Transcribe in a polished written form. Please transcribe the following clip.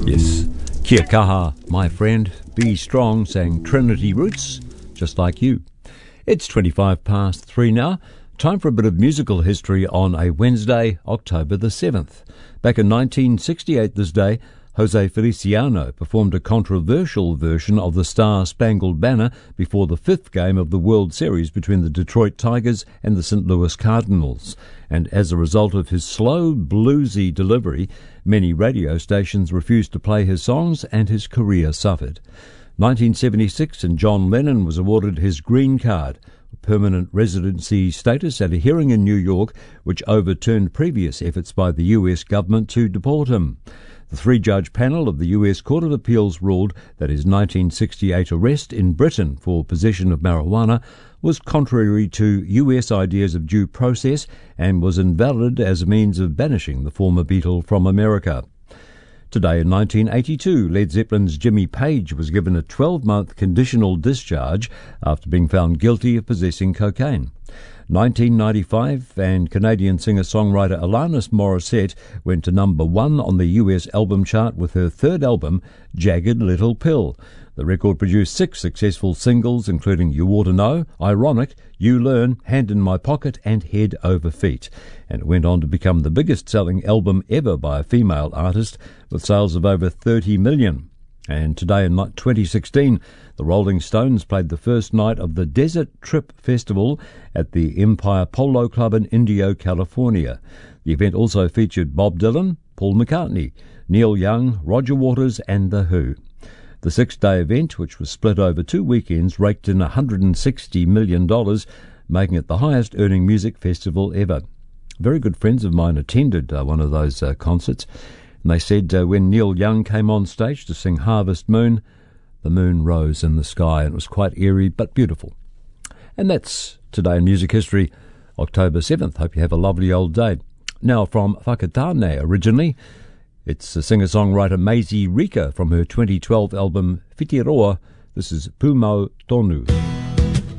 Yes. Kia kaha, my friend. Be strong, sang Trinity Roots, just like you. It's 3 now. Time for a bit of musical history on a Wednesday, October the 7th. Back in 1968 this day, Jose Feliciano performed a controversial version of the Star-Spangled Banner before the fifth game of the World Series between the Detroit Tigers and the St. Louis Cardinals. And as a result of his slow, bluesy delivery, many radio stations refused to play his songs and his career suffered. 1976, and John Lennon was awarded his green card, permanent residency status, at a hearing in New York which overturned previous efforts by the US government to deport him. The three-judge panel of the US Court of Appeals ruled that his 1968 arrest in Britain for possession of marijuana was contrary to US ideas of due process and was invalid as a means of banishing the former Beatle from America. Today in 1982, Led Zeppelin's Jimmy Page was given a 12-month conditional discharge after being found guilty of possessing cocaine. 1995, and Canadian singer-songwriter Alanis Morissette went to number 1 on the US album chart with her third album, Jagged Little Pill. The record produced 6 successful singles, including You Oughta Know, Ironic, You Learn, Hand in My Pocket, and Head Over Feet. And it went on to become the biggest-selling album ever by a female artist, with sales of over 30 million. And today in 2016, the Rolling Stones played the first night of the Desert Trip Festival at the Empire Polo Club in Indio, California. The event also featured Bob Dylan, Paul McCartney, Neil Young, Roger Waters and The Who. The 6-day event, which was split over 2 weekends, raked in $160 million, making it the highest-earning music festival ever. Very good friends of mine attended one of those concerts, and they said when Neil Young came on stage to sing Harvest Moon, the moon rose in the sky, and it was quite eerie but beautiful. And that's today in music history, October 7th. Hope you have a lovely old day. Now from Whakatane originally, it's the singer-songwriter Maisie Rika from her 2012 album Whitiroa. This is Pumau Tonu.